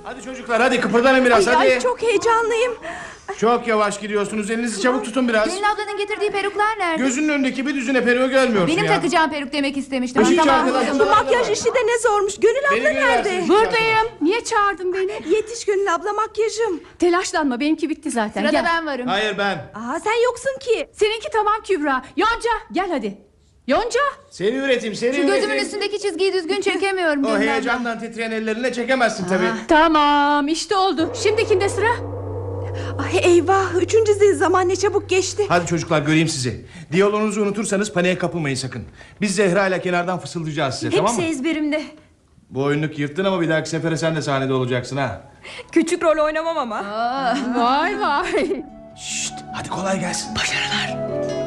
Hadi çocuklar, hadi kıpırdanın biraz, hadi. Ay, çok heyecanlıyım. Çok yavaş gidiyorsunuz, elinizi çabuk tutun biraz. Gönül ablanın getirdiği peruklar nerede? Gözünün önündeki bir düzine peruğu görmüyorsun Benim ya. takacağım peruk demek istemiştim. Beşik Tamam. arkadaşım Bu da var. makyaj işi de ne zormuş. Gönül abla Beni nerede? görüyorsun. Buradayım. Niye çağırdın beni? Yetiş Gönül abla, makyajım. Telaşlanma, benimki bitti zaten. Sırada Gel. ben varım. Hayır, ben. Aa, sen yoksun ki. Seninki tamam Kübra. Yonca gel hadi. Yonca. Seni üretim, seni Şu üretim. gözümün üstündeki çizgiyi düzgün çekemiyorum. O Gönül abla. heyecandan titreyen ellerine çekemezsin tabii. Tamam, işte oldu. Şimdikinde sıra. Ay eyvah, 3. zil zaman ne çabuk geçti. Hadi çocuklar, göreyim sizi. Diyaloğunuzu unutursanız paniğe kapılmayın sakın. Biz Zehra ile kenardan fısıldayacağız size, tamam mı? ezberimde. Bu oyunluk yırttın ama bir dahaki sefere sen de sahnede olacaksın ha. Küçük rol oynamam ama. Vay vay. Şşt, hadi kolay gelsin. Başarılar.